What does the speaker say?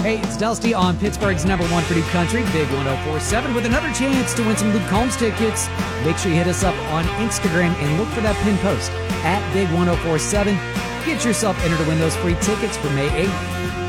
Hey, it's Dusty on Pittsburgh's #1 for New Country, Big 1047, with another chance to win some Luke Combs tickets. Make sure you hit us up on Instagram and look for that pin post at Big 1047. Get yourself entered to win those free tickets for May 8th.